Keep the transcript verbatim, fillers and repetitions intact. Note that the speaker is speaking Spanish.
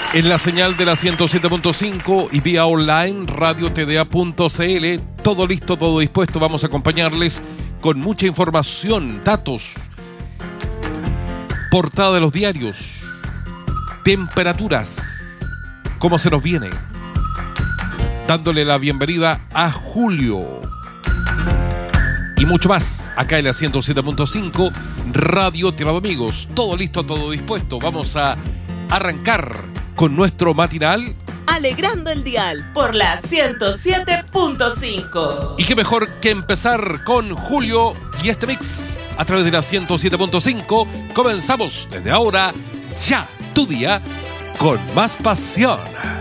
En la señal de la ciento siete punto cinco y vía online radio t d a punto c l. Todo listo, todo dispuesto. Vamos a acompañarles con mucha información, datos, portada de los diarios, temperaturas, cómo se nos viene. Dándole la bienvenida a julio. Y mucho más, acá en la ciento siete punto cinco, Radio Tirado Amigos. Todo listo, todo dispuesto. Vamos a arrancar con nuestro matinal. Alegrando el dial por la ciento siete punto cinco. Y qué mejor que empezar con Julio y este mix a través de la ciento siete punto cinco. Comenzamos desde ahora, ya, tu día con más pasión.